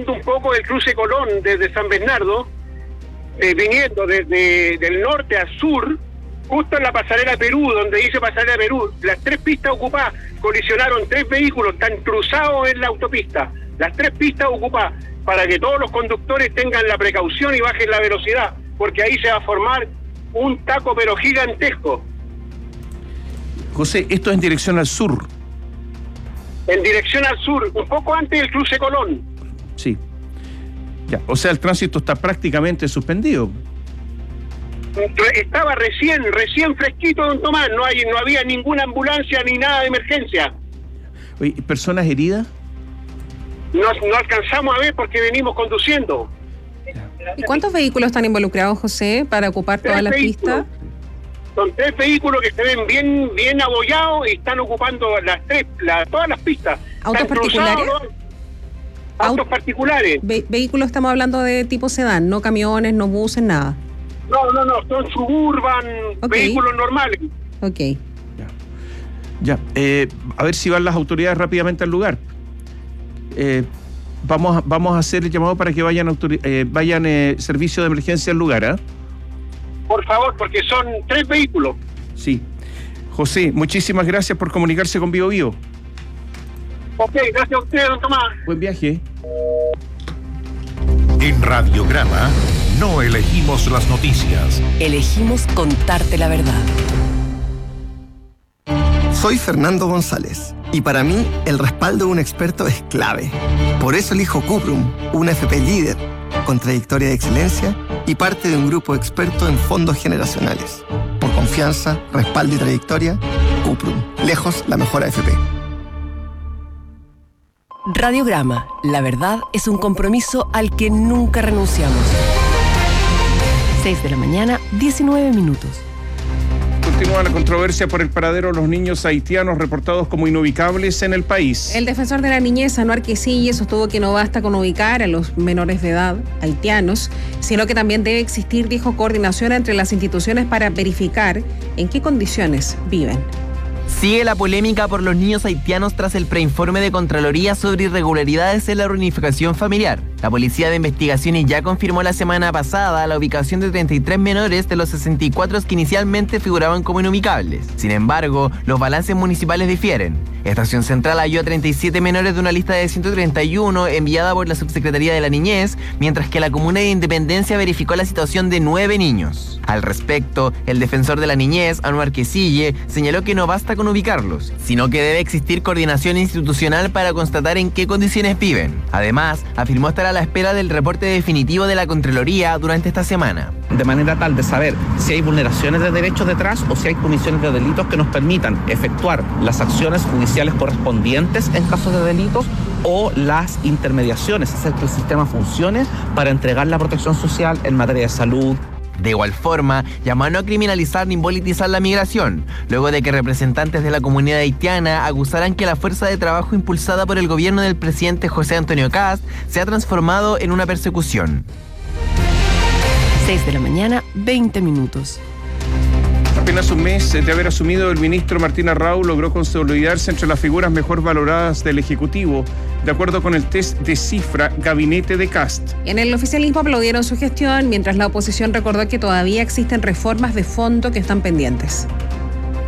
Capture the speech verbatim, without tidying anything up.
bajando un poco del cruce Colón desde San Bernardo, eh, viniendo desde del norte al sur, justo en la pasarela Perú, donde dice pasarela Perú, las tres pistas ocupadas, colisionaron tres vehículos, están cruzados en la autopista, las tres pistas ocupadas, para que todos los conductores tengan la precaución y bajen la velocidad, porque ahí se va a formar un taco pero gigantesco. José, esto es en dirección al sur. En dirección al sur, un poco antes del cruce Colón. Sí. Ya, o sea, el tránsito está prácticamente suspendido. Estaba recién, recién fresquito, don Tomás, no hay, no había ninguna ambulancia ni nada de emergencia. Oye, ¿personas heridas? No, no alcanzamos a ver porque venimos conduciendo. ¿Y cuántos vehículos están involucrados, José, para ocupar todas las pistas? Son tres vehículos que se ven bien bien abollados y están ocupando las tres, la, todas las pistas. ¿Autos particulares? Cruzados, ¿no? Autos particulares. Ve- vehículos estamos hablando de tipo sedán, no camiones, no buses, nada. No, no, no, son suburban, Okay. vehículos normales. Ok. Ya. Ya. Eh, a ver si van las autoridades rápidamente al lugar. Eh, vamos, a, vamos a hacer el llamado para que vayan, autori- eh, vayan eh, servicio de emergencia al lugar, ¿eh? Por favor, porque son tres vehículos. Sí. José, muchísimas gracias por comunicarse con Bio Bio. Ok, gracias a usted, don Tomás. Buen viaje. En Radiograma no elegimos las noticias. Elegimos contarte la verdad. Soy Fernando González y para mí el respaldo de un experto es clave. Por eso elijo Cuprum, una F P líder, con trayectoria de excelencia y parte de un grupo experto en fondos generacionales. Por confianza, respaldo y trayectoria, Cuprum, lejos la mejor A F P. Radiograma, la verdad es un compromiso al que nunca renunciamos. seis de la mañana, diecinueve minutos. Continúa la controversia por el paradero de los niños haitianos reportados como inubicables en el país. El defensor de la niñez, Anuar Quesille, sostuvo que no basta con ubicar a los menores de edad haitianos, sino que también debe existir, dijo, coordinación entre las instituciones para verificar en qué condiciones viven. Sigue la polémica por los niños haitianos tras el preinforme de Contraloría sobre irregularidades en la reunificación familiar. La Policía de Investigaciones ya confirmó la semana pasada la ubicación de treinta y tres menores de los sesenta y cuatro que inicialmente figuraban como inubicables. Sin embargo, los balances municipales difieren. Estación Central halló a treinta y siete menores de una lista de ciento treinta y uno enviada por la Subsecretaría de la Niñez, mientras que la Comuna de Independencia verificó la situación de nueve niños. Al respecto, el defensor de la niñez, Anuar Quesille, señaló que no basta con ubicarlos, sino que debe existir coordinación institucional para constatar en qué condiciones viven. Además, afirmó estar a la espera del reporte definitivo de la Contraloría durante esta semana. De manera tal de saber si hay vulneraciones de derechos detrás o si hay comisiones de delitos que nos permitan efectuar las acciones judiciales correspondientes en casos de delitos o las intermediaciones, hacer que el sistema funcione para entregar la protección social en materia de salud. De igual forma, llamó a no criminalizar ni politizar la migración, luego de que representantes de la comunidad haitiana acusaran que la fuerza de trabajo impulsada por el gobierno del presidente José Antonio Kast se ha transformado en una persecución. seis de la mañana, veinte minutos. Apenas un mes de haber asumido, el ministro Martín Arrau logró consolidarse entre las figuras mejor valoradas del Ejecutivo, de acuerdo con el test de cifra Gabinete de Kast. En el oficialismo aplaudieron su gestión, mientras la oposición recordó que todavía existen reformas de fondo que están pendientes.